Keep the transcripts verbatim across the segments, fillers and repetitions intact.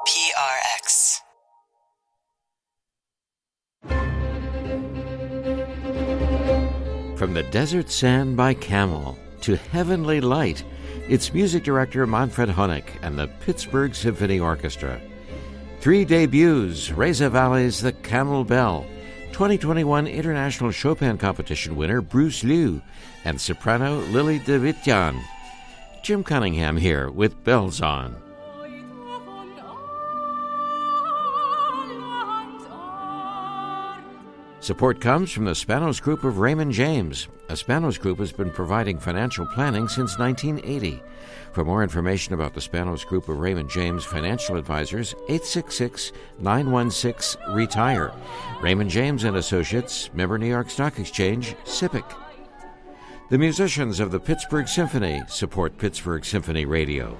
P R X. From the desert sand by Camel to heavenly light, it's music director Manfred Honeck and the Pittsburgh Symphony Orchestra. Three debuts: Reza Valle's The Camel Bell, twenty twenty-one International Chopin Competition winner Bruce Liu, and soprano Lily Davityan. Jim Cunningham here with Bells On. Support comes from the Spanos Group of Raymond James. A Spanos Group has been providing financial planning since nineteen eighty. For more information about the Spanos Group of Raymond James Financial Advisors, eight six six, nine one six, RETIRE. Raymond James and Associates, member New York Stock Exchange, S I P C. The musicians of the Pittsburgh Symphony support Pittsburgh Symphony Radio.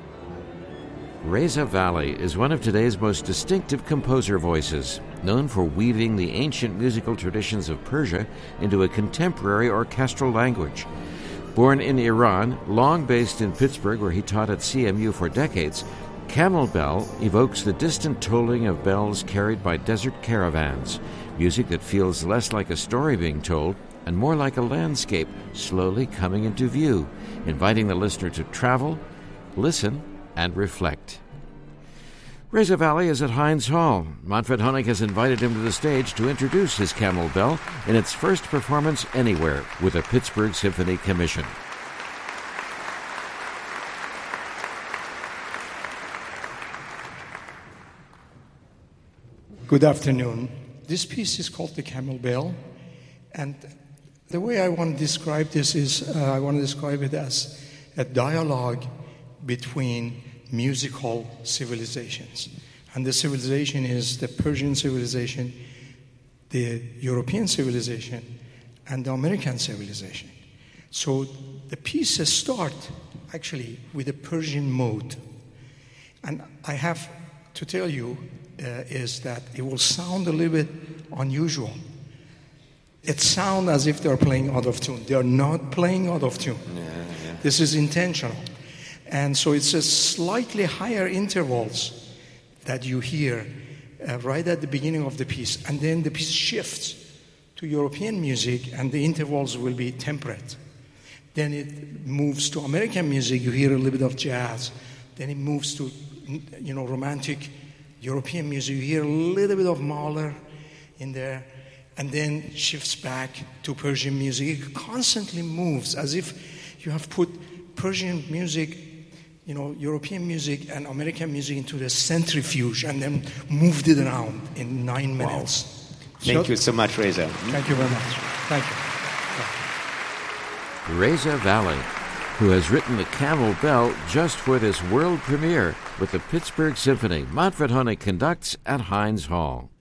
Reza Valle is one of today's most distinctive composer voices, known for weaving the ancient musical traditions of Persia into a contemporary orchestral language. Born in Iran, long based in Pittsburgh, where he taught at C M U for decades, Camel Bell evokes the distant tolling of bells carried by desert caravans, music that feels less like a story being told and more like a landscape slowly coming into view, inviting the listener to travel, listen, and reflect. Reza Valle is at Heinz Hall. Manfred Honeck has invited him to the stage to introduce his Camel Bell in its first performance anywhere with the Pittsburgh Symphony Commission. Good afternoon. This piece is called The Camel Bell, and the way I want to describe this is uh, I want to describe it as a dialogue between musical civilizations. And the civilization is the Persian civilization, the European civilization, and the American civilization. So the pieces start actually with a Persian mode. And I have to tell you uh, is that it will sound a little bit unusual. It sounds as if they're playing out of tune. They are not playing out of tune. Yeah, yeah. This is intentional. And so it's a slightly higher intervals that you hear uh, right at the beginning of the piece. And then the piece shifts to European music, and the intervals will be temperate. Then it moves to American music. You hear a little bit of jazz. Then it moves to, you know, romantic European music. You hear a little bit of Mahler in there. And then shifts back to Persian music. It constantly moves as if you have put Persian music, you know, European music and American music into the centrifuge and then moved it around in nine minutes. Wow. Thank so, you so much, Reza. Thank you very much. Thank you. Reza Valle, who has written the Camel Bell just for this world premiere with the Pittsburgh Symphony. Manfred Honeck conducts at Heinz Hall.